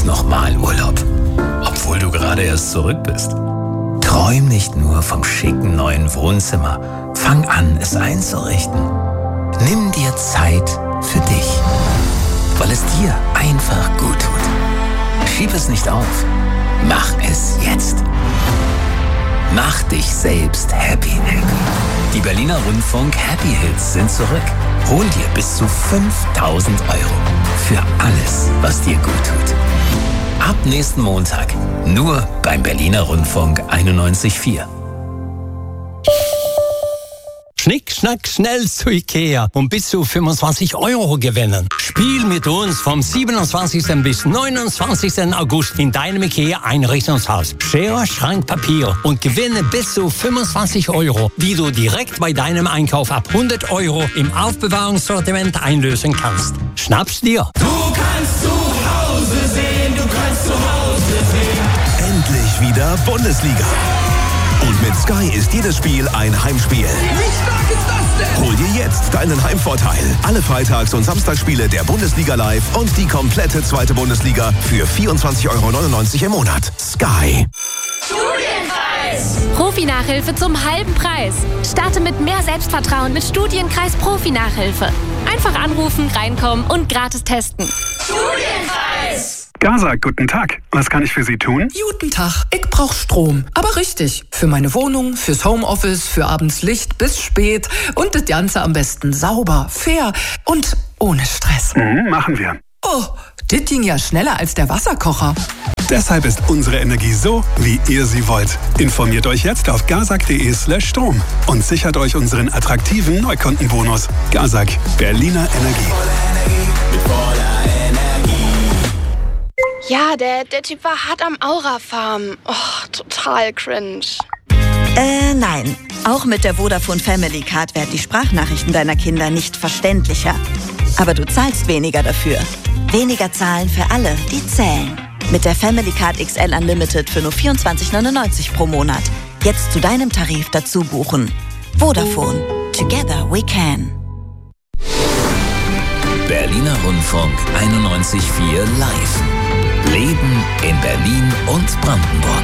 nicht nochmal Urlaub, obwohl du gerade erst zurück bist. Träum nicht nur vom schicken neuen Wohnzimmer. Fang an, es einzurichten. Nimm dir Zeit für dich, weil es dir einfach gut tut. Schieb es nicht auf. Mach es jetzt. Mach dich selbst happy. Die Berliner Rundfunk Happy Hits sind zurück. Hol dir bis zu 5.000 Euro für alles, was dir gut tut. Ab nächsten Montag. Nur beim Berliner Rundfunk 91,4. Schnick, schnack, schnell zu Ikea und bis zu 25 Euro gewinnen. Spiel mit uns vom 27. bis 29. August in deinem Ikea-Einrichtungshaus. Schere, Schrank, Papier und gewinne bis zu 25 Euro, die du direkt bei deinem Einkauf ab 100 Euro im Aufbewahrungssortiment einlösen kannst. Schnapp's dir! Du kannst zu Hause sehen, du kannst zu Hause sehen. Endlich wieder Bundesliga. Und mit Sky ist jedes Spiel ein Heimspiel. Wie stark ist das denn? Hol dir jetzt deinen Heimvorteil. Alle Freitags- und Samstagsspiele der Bundesliga live und die komplette zweite Bundesliga für 24,99 Euro im Monat. Sky. Studienkreis. Profi-Nachhilfe zum halben Preis. Starte mit mehr Selbstvertrauen mit Studienkreis Profi-Nachhilfe. Einfach anrufen, reinkommen und gratis testen. Studienkreis. Gaza, guten Tag. Was kann ich für Sie tun? Guten Tag. Ich brauch Strom. Aber richtig. Für meine Wohnung, fürs Homeoffice, für abends Licht bis spät. Und das Ganze am besten sauber, fair und ohne Stress. Machen wir. Oh, das ging ja schneller als der Wasserkocher. Deshalb ist unsere Energie so, wie ihr sie wollt. Informiert euch jetzt auf gazak.de/Strom und sichert euch unseren attraktiven Neukundenbonus. Gazak, Berliner Energie. Ja, der Typ war hart am Aura-Farm. Oh, total cringe. Nein. Auch mit der Vodafone Family Card werden die Sprachnachrichten deiner Kinder nicht verständlicher. Aber du zahlst weniger dafür. Weniger zahlen für alle, die zählen. Mit der Family Card XL Unlimited für nur 24,99 pro Monat. Jetzt zu deinem Tarif dazu buchen. Vodafone. Together we can. Berliner Rundfunk 91,4 live. Leben in Berlin und Brandenburg.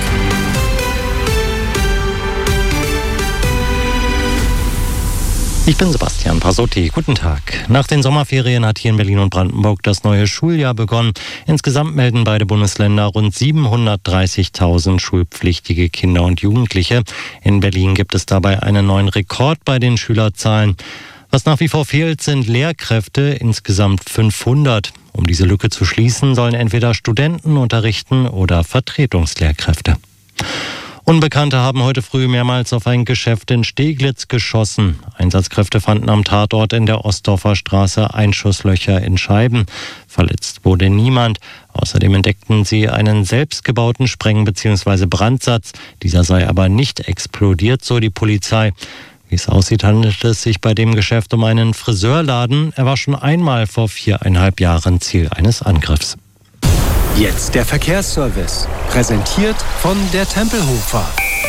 Ich bin Sebastian Pasotti. Guten Tag. Nach den Sommerferien hat hier in Berlin und Brandenburg das neue Schuljahr begonnen. Insgesamt melden beide Bundesländer rund 730.000 schulpflichtige Kinder und Jugendliche. In Berlin gibt es dabei einen neuen Rekord bei den Schülerzahlen. Was nach wie vor fehlt, sind Lehrkräfte, insgesamt 500. Um diese Lücke zu schließen, sollen entweder Studenten unterrichten oder Vertretungslehrkräfte. Unbekannte haben heute früh mehrmals auf ein Geschäft in Steglitz geschossen. Einsatzkräfte fanden am Tatort in der Ostdorfer Straße Einschusslöcher in Scheiben. Verletzt wurde niemand. Außerdem entdeckten sie einen selbstgebauten Spreng- bzw. Brandsatz. Dieser sei aber nicht explodiert, so die Polizei. Wie es aussieht, handelt es sich bei dem Geschäft um einen Friseurladen. Er war schon einmal vor 4,5 Jahren Ziel eines Angriffs. Jetzt der Verkehrsservice. Präsentiert von der Tempelhofer.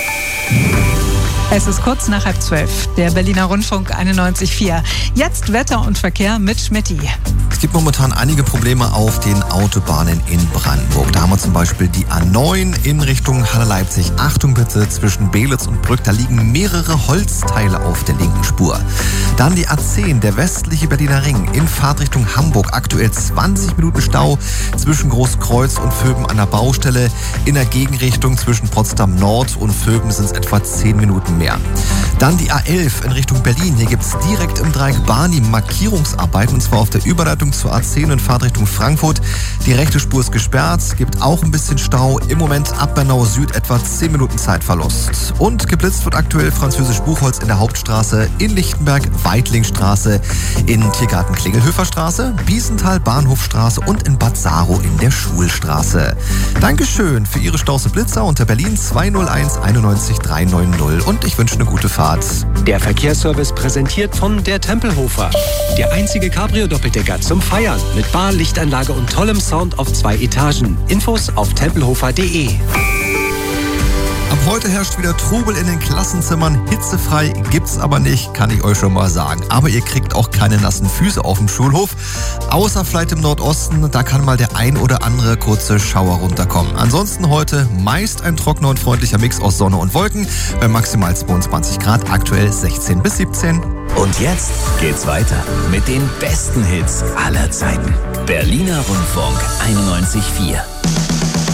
Es ist kurz nach 11:30. Der Berliner Rundfunk 91,4. Jetzt Wetter und Verkehr mit Schmitty. Es gibt momentan einige Probleme auf den Autobahnen in Brandenburg. Da haben wir zum Beispiel die A9 in Richtung Halle-Leipzig. Achtung bitte, zwischen Belitz und Brück, da liegen mehrere Holzteile auf der linken Spur. Dann die A10, der westliche Berliner Ring in Fahrtrichtung Hamburg. Aktuell 20 Minuten Stau zwischen Großkreuz und Vöben an der Baustelle. In der Gegenrichtung zwischen Potsdam Nord und Vöben sind es etwa 10 Minuten mehr. Dann die A11 in Richtung Berlin. Hier gibt es direkt im Dreieck Barni Markierungsarbeiten, und zwar auf der Überleitung zur A10 in Fahrtrichtung Frankfurt. Die rechte Spur ist gesperrt, gibt auch ein bisschen Stau. Im Moment ab Bernau Süd etwa 10 Minuten Zeitverlust. Und geblitzt wird aktuell Französisch Buchholz in der Hauptstraße, in Lichtenberg Weitlingstraße, in Tiergarten Klingelhöferstraße, Biesenthal Bahnhofstraße und in Bad Saro in der Schulstraße. Dankeschön für Ihre Staus und Blitzer unter Berlin 201 91 390 und ich wünsche eine gute Fahrt. Der Verkehrsservice präsentiert von der Tempelhofer. Der einzige Cabrio-Doppeldecker zum Feiern mit Bar, Lichtanlage und tollem Sound auf 2 Etagen. Infos auf tempelhofer.de. Ab heute herrscht wieder Trubel in den Klassenzimmern. Hitzefrei gibt's aber nicht, kann ich euch schon mal sagen. Aber ihr kriegt auch keine nassen Füße auf dem Schulhof. Außer vielleicht im Nordosten, da kann mal der ein oder andere kurze Schauer runterkommen. Ansonsten heute meist ein trockener und freundlicher Mix aus Sonne und Wolken. Bei maximal 22 Grad, aktuell 16 bis 17. Und jetzt geht's weiter mit den besten Hits aller Zeiten. Berliner Rundfunk 91,4.